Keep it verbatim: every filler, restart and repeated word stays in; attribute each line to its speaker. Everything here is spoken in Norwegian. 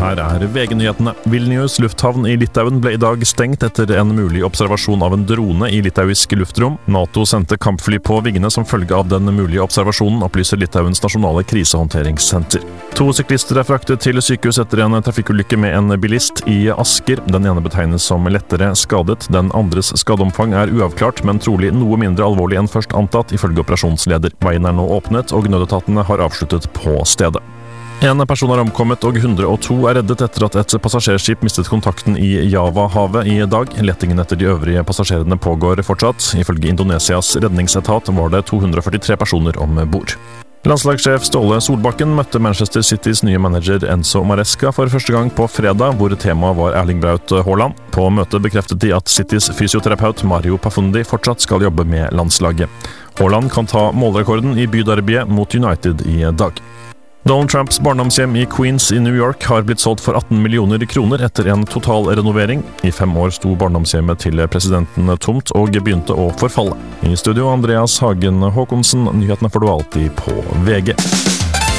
Speaker 1: Her er V G-nyhetene. Vilnius lufthavn i Litauen ble i dag stengt etter en mulig observasjon av en drone i litauisk luftrom. NATO sendte kampfly på vingene som følge av den mulige observasjonen, opplyser Litauens nasjonale krisehåndteringssenter. To syklister er fraktet til sykehus etter en trafikkulykke med en bilist i Asker. Den ene betegnes som lettere skadet. Den andres skadeomfang er uavklart, men trolig noe mindre alvorlig enn først antatt, ifølge operasjonsleder. Veien er nå åpnet, og nødetatene har avsluttet på stedet. En person er omkommet og hundre og to er reddet etter at et passasjerskip mistet kontakten i Java-havet i dag. Lettingen etter de øvrige passasjerene pågår fortsatt. Ifølge Indonesias redningsetat var det to hundre og førtitre personer om bord. Landslagssjef Ståle Solbakken møtte Manchester Citys nye manager Enzo Maresca for første gang på fredag, hvor temaet var Erling Braut Haaland. På møtet bekreftet de at Citys fysioterapeut Mario Pafundi fortsatt skal jobbe med landslaget. Haaland kan ta målrekorden i byderbyet mot United i dag. Donald Trumps barndomshjem i Queens i New York har blitt solgt for atten millioner kroner etter en total renovering. I fem år sto barndomshjemmet til presidenten tomt og begynte å forfalle. I studio Andreas Hagen Håkonsen, nyhetene får du alltid på V G.